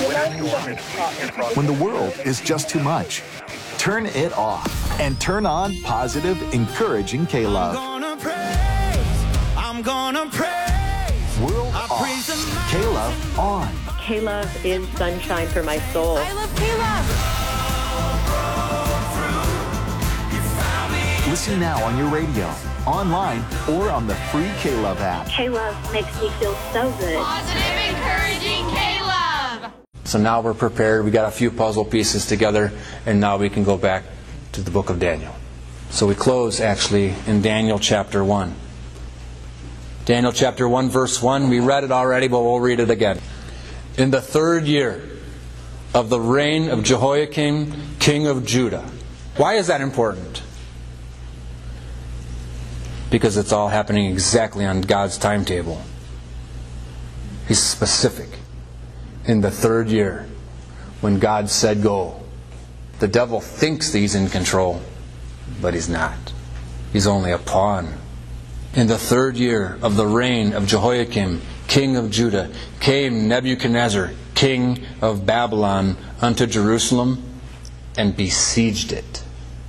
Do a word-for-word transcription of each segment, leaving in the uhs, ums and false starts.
When the world is just too much, turn it off and turn on positive, encouraging K-Love. I'm gonna praise, I'm gonna praise. World off, K-Love on. K-Love is sunshine for my soul. I love K-Love. Listen now on your radio, online, or on the free K-Love app. K-Love makes me feel so good. Positive, encouraging K-Love. So now we're prepared. We got a few puzzle pieces together, and now we can go back to the book of Daniel. So we close, actually, in Daniel chapter one. Daniel chapter one, verse one. We read it already, but we'll read it again. In the third year of the reign of Jehoiakim, king of Judah. Why is that important? Because it's all happening exactly on God's timetable. He's specific. In the third year, when God said go. The devil thinks that he's in control, but he's not. He's only a pawn. In the third year of the reign of Jehoiakim, king of Judah, came Nebuchadnezzar, king of Babylon, unto Jerusalem, and besieged it.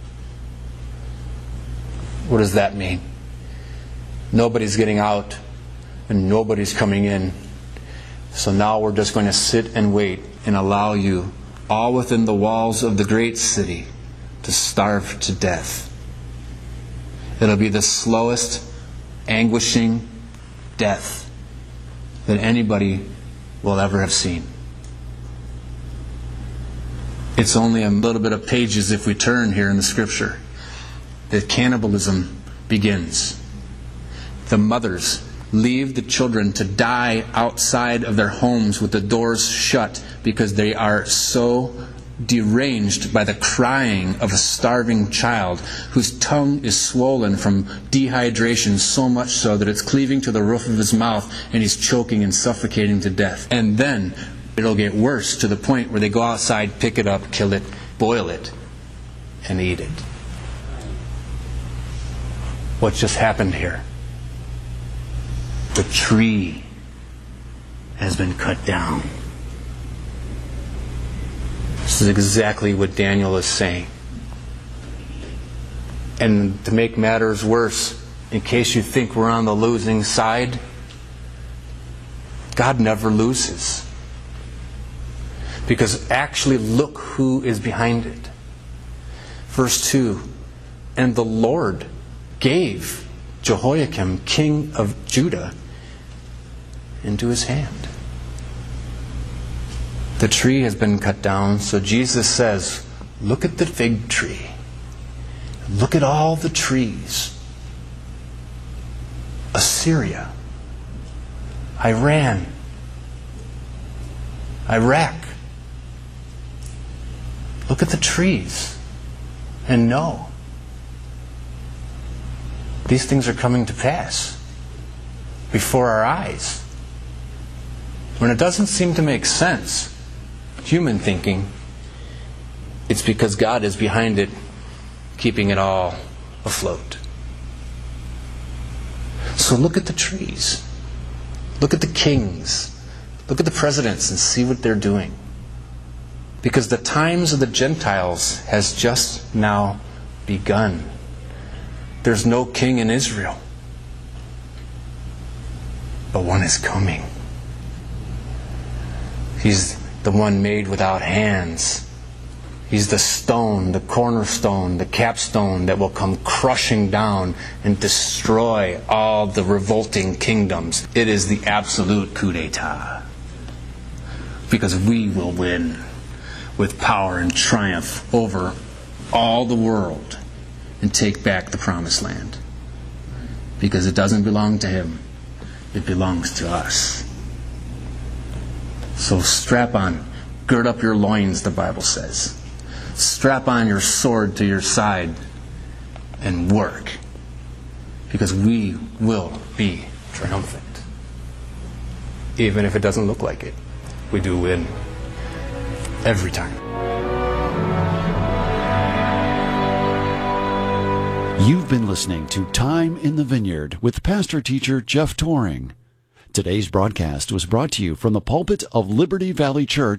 What does that mean? Nobody's getting out, and nobody's coming in. So now we're just going to sit and wait and allow you, all within the walls of the great city, to starve to death. It'll be the slowest, anguishing death that anybody will ever have seen. It's only a little bit of pages if we turn here in the scripture that cannibalism begins. The mothers leave the children to die outside of their homes with the doors shut because they are so deranged by the crying of a starving child whose tongue is swollen from dehydration, so much so that it's cleaving to the roof of his mouth and he's choking and suffocating to death. And then it'll get worse to the point where they go outside, pick it up, kill it, boil it, and eat it. What just happened here? The tree has been cut down. This is exactly what Daniel is saying. And to make matters worse, in case you think we're on the losing side, God never loses. Because actually look who is behind it. Verse two, and the Lord gave Jehoiakim, king of Judah, into his hand. The tree has been cut down, so Jesus says, look at the fig tree. Look at all the trees. Assyria, Iran, Iraq. Look at the trees and know these things are coming to pass before our eyes. When it doesn't seem to make sense, human thinking, it's because God is behind it, keeping it all afloat. So look at the trees. Look at the kings. Look at the presidents and see what they're doing. Because the times of the Gentiles has just now begun. There's no king in Israel, but one is coming. He's the one made without hands. He's the stone, the cornerstone, the capstone that will come crushing down and destroy all the revolting kingdoms. It is the absolute coup d'etat. Because we will win with power and triumph over all the world and take back the promised land. Because it doesn't belong to him. It belongs to us. So strap on, gird up your loins, the Bible says. Strap on your sword to your side and work. Because we will be triumphant. Even if it doesn't look like it, we do win. Every time. You've been listening to Time in the Vineyard with pastor-teacher Jeff Toring. Today's broadcast was brought to you from the pulpit of Liberty Valley Church